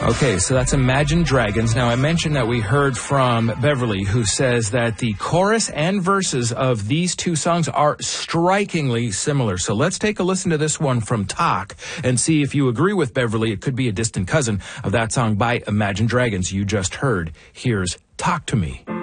Okay, so that's Imagine Dragons. Now, I mentioned that we heard from Beverly, who says that the chorus and verses of these two songs are strikingly similar. So let's take a listen to this one from Talk and see if you agree with Beverly. It could be a distant cousin of that song by Imagine Dragons you just heard. Here's Talk to Me.